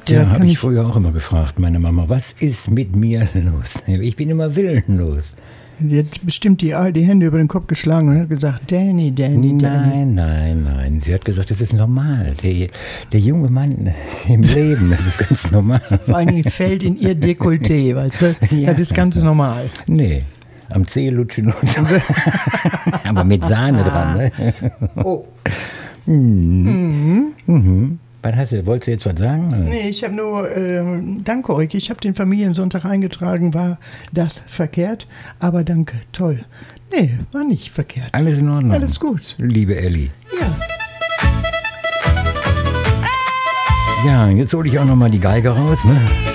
Ja, habe ich früher auch immer gefragt, meine Mama, was ist mit mir los? Ich bin immer willenlos. Die hat bestimmt die Hände über den Kopf geschlagen und hat gesagt, Danny. Nein. Sie hat gesagt, das ist normal. Der junge Mann im Leben, das ist ganz normal. Vor allen Dingen fällt in ihr Dekolleté, weißt du? Ja. Das ist ganz normal. Nee, am Zeh lutschen und so. Aber mit Sahne dran, ne? Oh. Wolltest du jetzt was sagen? Nee, ich habe nur, danke euch, ich habe den Familiensonntag eingetragen, war das verkehrt, aber danke, toll. Nee, war nicht verkehrt. Alles in Ordnung. Alles gut. Liebe Elli. Ja. Ja, jetzt hole ich auch nochmal die Geige raus, ne?